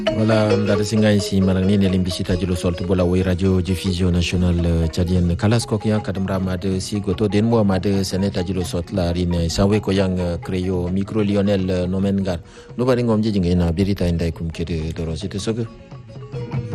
Voilà, ndar singa ici marangni ne limbisita jilo solt bola way radio diffusion nationale tchadienne kalaskok ya kadamra made si goto den mo made seneta jilo sot la rine sawe ko yang creyo micro lionel nomengar no bari ngom jiji ngena birita inday kum kede doro site sogo